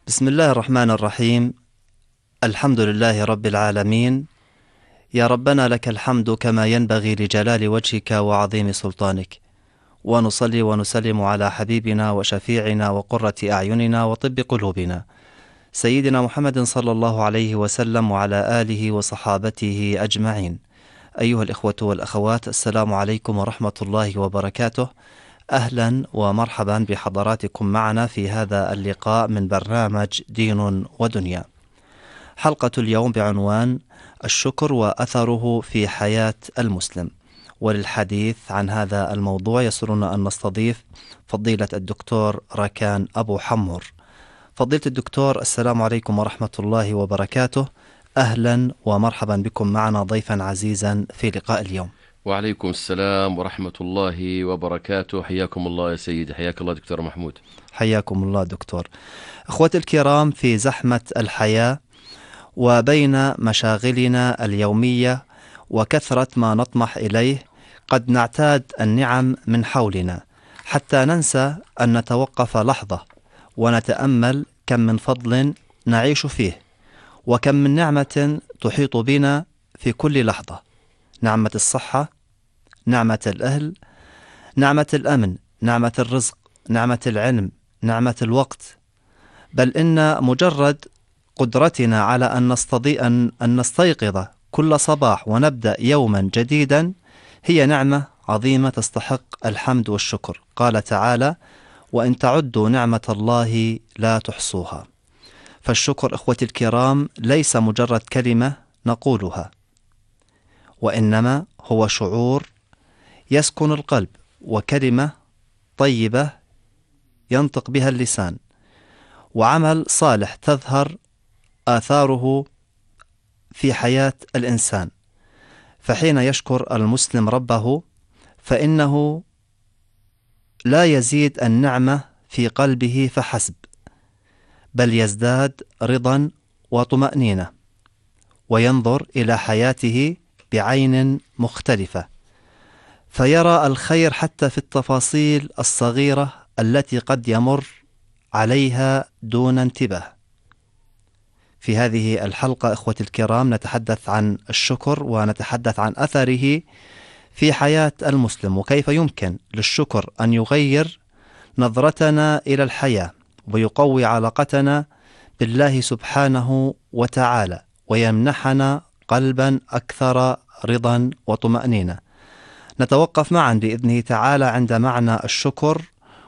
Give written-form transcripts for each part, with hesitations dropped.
بسم الله الرحمن الرحيم. الحمد لله رب العالمين. يا ربنا لك الحمد كما ينبغي لجلال وجهك وعظيم سلطانك، ونصلي ونسلم على حبيبنا وشفيعنا وقرة أعيننا وطب قلوبنا سيدنا محمد صلى الله عليه وسلم وعلى آله وصحابته أجمعين. أيها الإخوة والأخوات، السلام عليكم ورحمة الله وبركاته. أهلا ومرحبا بحضراتكم معنا في هذا اللقاء من برنامج دين ودنيا. حلقة اليوم بعنوان الشكر وأثره في حياة المسلم. وللحديث عن هذا الموضوع يسرنا أن نستضيف فضيلة الدكتور ركان أبو حمر. فضيلة الدكتور، السلام عليكم ورحمة الله وبركاته. أهلا ومرحبا بكم معنا ضيفا عزيزا في لقاء اليوم. وعليكم السلام ورحمة الله وبركاته. حياكم الله يا سيدي. حياك الله دكتور محمود. حياكم الله دكتور. أخوتي الكرام، في زحمة الحياة وبين مشاغلنا اليومية وكثرة ما نطمح إليه قد نعتاد النعم من حولنا حتى ننسى أن نتوقف لحظة ونتأمل كم من فضل نعيش فيه، وكم من نعمة تحيط بنا في كل لحظة: نعمة الصحة، نعمة الأهل، نعمة الأمن، نعمة الرزق، نعمة العلم، نعمة الوقت. بل إن مجرد قدرتنا على أن نستيقظ كل صباح ونبدأ يوما جديدا هي نعمة عظيمة تستحق الحمد والشكر. قال تعالى: وإن تعدوا نعمة الله لا تحصوها. فالشكر إخوتي الكرام ليس مجرد كلمة نقولها، وإنما هو شعور يسكن القلب، وكلمة طيبة ينطق بها اللسان، وعمل صالح تظهر آثاره في حياة الإنسان. فحين يشكر المسلم ربه فإنه لا يزيد النعمة في قلبه فحسب، بل يزداد رضا وطمأنينة، وينظر إلى حياته بعين مختلفة، فيرى الخير حتى في التفاصيل الصغيرة التي قد يمر عليها دون انتباه. في هذه الحلقة إخوتي الكرام نتحدث عن الشكر، ونتحدث عن أثره في حياة المسلم، وكيف يمكن للشكر أن يغير نظرتنا إلى الحياة ويقوي علاقتنا بالله سبحانه وتعالى، ويمنحنا قلبا أكثر رضا وطمأنينة. نتوقف معا بإذنه تعالى عند معنى الشكر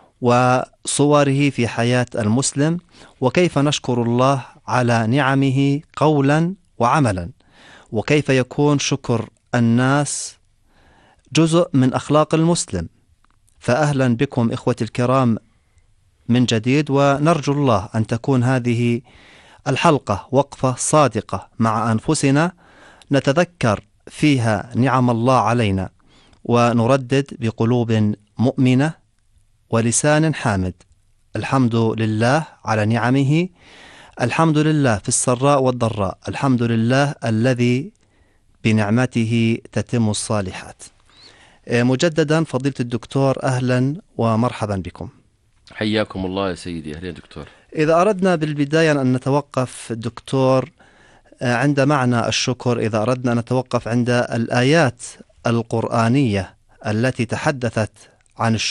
وصوره في حياة المسلم، وكيف نشكر الله على نعمه قولا وعملا، وكيف يكون شكر الناس جزء من أخلاق المسلم. فأهلا بكم إخوتي الكرام من جديد، ونرجو الله أن تكون هذه الحلقة وقفة صادقة مع أنفسنا نتذكر فيها نعم الله علينا، ونردد بقلوب مؤمنة ولسان حامد: الحمد لله على نعمه، الحمد لله في السراء والضراء، الحمد لله الذي بنعمته تتم الصالحات. مجددا فضيلة الدكتور، أهلا ومرحبا بكم. حياكم الله يا سيدي. أهلا دكتور. إذا أردنا بالبداية أن نتوقف دكتور عند معنى الشكر، إذا أردنا أن نتوقف عند الآيات القرآنية التي تحدثت عن الشكر